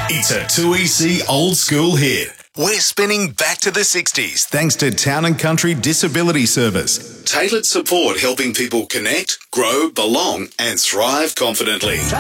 It's a 2EC old school hit. We're spinning back to the 60s thanks to Town & Country Disability Service. Tailored support helping people connect, grow, belong and thrive confidently.